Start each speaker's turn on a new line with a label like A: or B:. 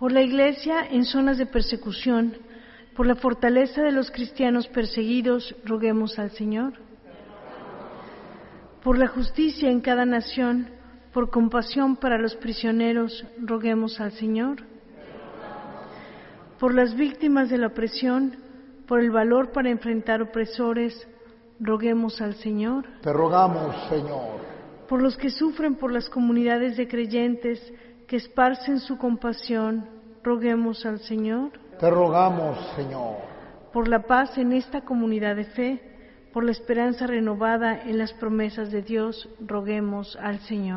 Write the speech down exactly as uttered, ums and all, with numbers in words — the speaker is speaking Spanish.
A: por la Iglesia en zonas de persecución, por la fortaleza de los cristianos perseguidos, roguemos al Señor. Por la justicia en cada nación, por compasión para los prisioneros, roguemos al Señor. Por las víctimas de la opresión, por el valor para enfrentar opresores, roguemos al Señor.
B: Te rogamos, Señor.
A: Por los que sufren por las comunidades de creyentes que esparcen su compasión, roguemos al Señor.
B: Te rogamos, Señor.
A: Por la paz en esta comunidad de fe, por la esperanza renovada en las promesas de Dios, roguemos al Señor.